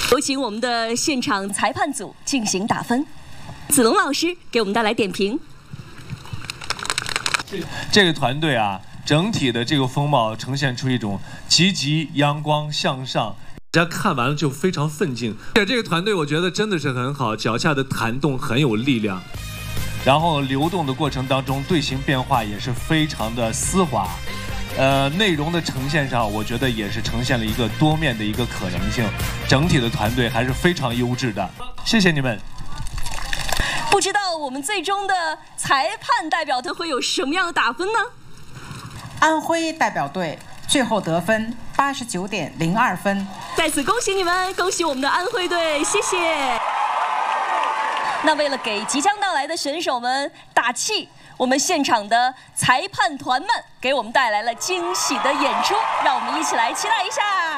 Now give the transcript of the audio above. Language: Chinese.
有请我们的现场裁判组进行打分。子龙老师给我们带来点评。 这个团队啊，整体的这个风貌呈现出一种积极、阳光、向上。 大家看完了就非常奋进，而且这个团队我觉得真的是很好，脚下的弹动很有力量， 然后流动的过程当中，队形变化也是非常的丝滑，内容的呈现上，我觉得也是呈现了一个多面的一个可能性，整体的团队还是非常优质的，谢谢你们。 不知道我们最终的裁判代表队会有什么样的打分呢？ 安徽代表队最后得分89.02分。 在此恭喜你们，恭喜我们的安徽队，谢谢。那为了给即将到来的选手们打气，我们现场的裁判团们给我们带来了惊喜的演出，让我们一起来期待一下。